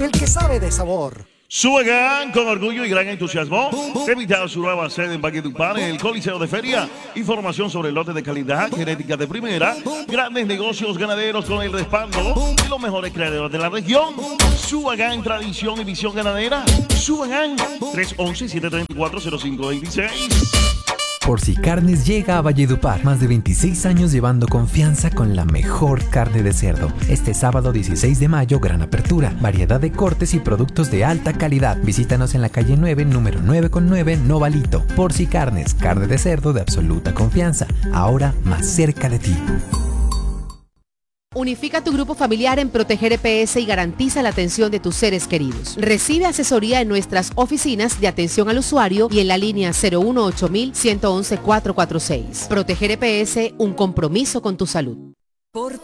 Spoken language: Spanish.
el que sabe de sabor. Suegan con orgullo y gran entusiasmo te invita a su nueva sede en Valledupar, en el Coliseo de Feria. Información sobre lotes de calidad, genética de primera, grandes negocios ganaderos con el respaldo y los mejores creadores de la región. Suegan, tradición y visión ganadera. Suegan 311-734-0526. Porci Carnes llega a Valledupar. Más de 26 años llevando confianza con la mejor carne de cerdo. Este sábado 16 de mayo, gran apertura. Variedad de cortes y productos de alta calidad. Visítanos en la calle 9, número 9/9, Novalito. Porci Carnes, carne de cerdo de absoluta confianza. Ahora más cerca de ti. Unifica tu grupo familiar en Proteger EPS y garantiza la atención de tus seres queridos. Recibe asesoría en nuestras oficinas de atención al usuario y en la línea 018-111-446. Proteger EPS, un compromiso con tu salud.